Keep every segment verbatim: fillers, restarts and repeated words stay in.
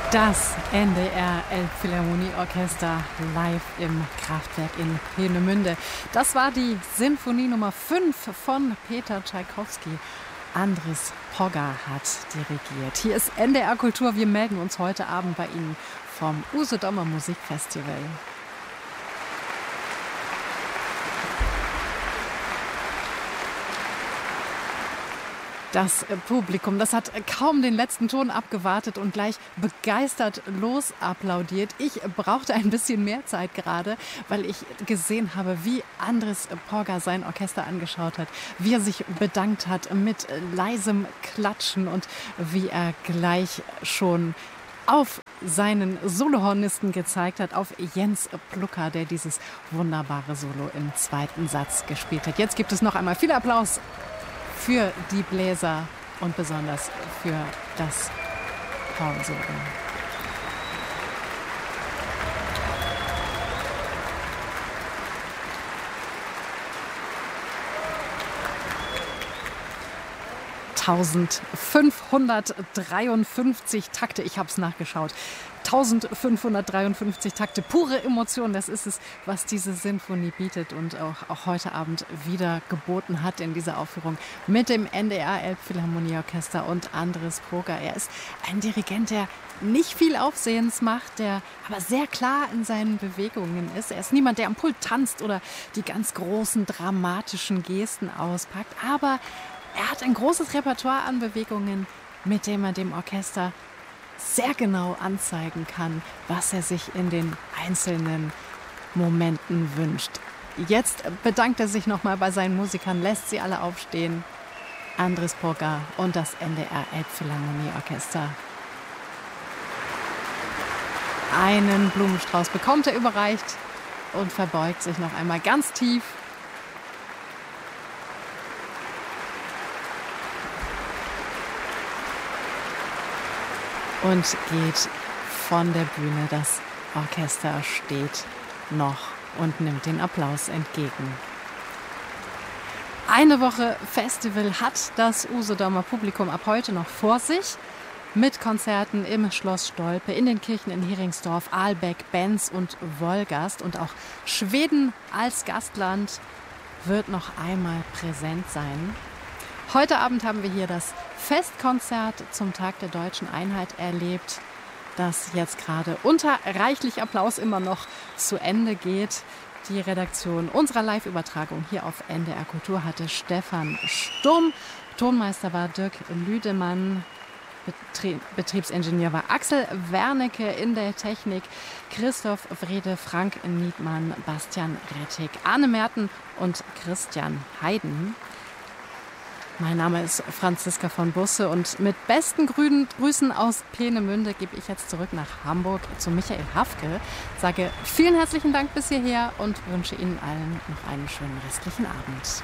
Das N D R Elbphilharmonieorchester live im Kraftwerk in Peenemünde. Das war die Sinfonie Nummer fünf von Peter Tschaikowski. Andris Pogga hat dirigiert. Hier ist N D R Kultur. Wir melden uns heute Abend bei Ihnen vom Usedomer Musikfestival. Das Publikum, das hat kaum den letzten Ton abgewartet und gleich begeistert losapplaudiert. Ich brauchte ein bisschen mehr Zeit gerade, weil ich gesehen habe, wie Andris Pogga sein Orchester angeschaut hat, wie er sich bedankt hat mit leisem Klatschen und wie er gleich schon auf seinen Solohornisten gezeigt hat, auf Jens Plucker, der dieses wunderbare Solo im zweiten Satz gespielt hat. Jetzt gibt es noch einmal viel Applaus für die Bläser und besonders für das Hornsolo. eintausendfünfhundertdreiundfünfzig Takte, ich habe es nachgeschaut. eintausendfünfhundertdreiundfünfzig Takte, pure Emotion, das ist es, was diese Sinfonie bietet und auch, auch heute Abend wieder geboten hat in dieser Aufführung mit dem N D R Elbphilharmonieorchester und Andris Pogga. Er ist ein Dirigent, der nicht viel Aufsehens macht, der aber sehr klar in seinen Bewegungen ist. Er ist niemand, der am Pult tanzt oder die ganz großen dramatischen Gesten auspackt, aber er hat ein großes Repertoire an Bewegungen, mit dem er dem Orchester sehr genau anzeigen kann, was er sich in den einzelnen Momenten wünscht. Jetzt bedankt er sich nochmal bei seinen Musikern, lässt sie alle aufstehen. Andris Pogga und das N D R Elbphilharmonieorchester. Einen Blumenstrauß bekommt er überreicht und verbeugt sich noch einmal ganz tief. Und geht von der Bühne. Das Orchester steht noch und nimmt den Applaus entgegen. Eine Woche Festival hat das Usedomer Publikum ab heute noch vor sich. Mit Konzerten im Schloss Stolpe, in den Kirchen in Heringsdorf, Ahlbeck, Benz und Wolgast. Und auch Schweden als Gastland wird noch einmal präsent sein. Heute Abend haben wir hier das Festkonzert zum Tag der Deutschen Einheit erlebt, das jetzt gerade unter reichlich Applaus immer noch zu Ende geht. Die Redaktion unserer Live-Übertragung hier auf N D R Kultur hatte Stefan Sturm. Tonmeister war Dirk Lüdemann. Betrie- Betriebsingenieur war Axel Wernicke, in der Technik Christoph Wrede, Frank Niedmann, Bastian Rettig, Arne Merten und Christian Heiden. Mein Name ist Franziska von Busse und mit besten Grünen Grüßen aus Peenemünde gebe ich jetzt zurück nach Hamburg zu Michael Hafke. Sage vielen herzlichen Dank bis hierher und wünsche Ihnen allen noch einen schönen restlichen Abend.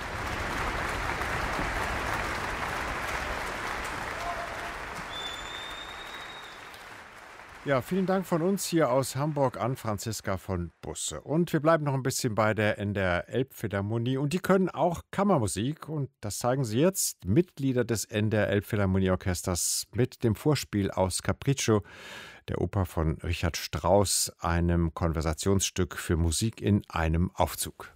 Ja, vielen Dank von uns hier aus Hamburg an Franziska von Busse. Und wir bleiben noch ein bisschen bei der N D R Elbphilharmonie. Und die können auch Kammermusik. Und das zeigen sie jetzt. Mitglieder des N D R Elbphilharmonieorchesters mit dem Vorspiel aus Capriccio, der Oper von Richard Strauss, einem Konversationsstück für Musik in einem Aufzug.